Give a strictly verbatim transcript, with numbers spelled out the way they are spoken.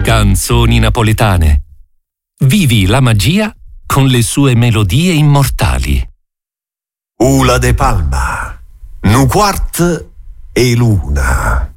Canzoni napoletane. Vivi la magia con le sue melodie immortali. Ula de Palma, nu quart e luna.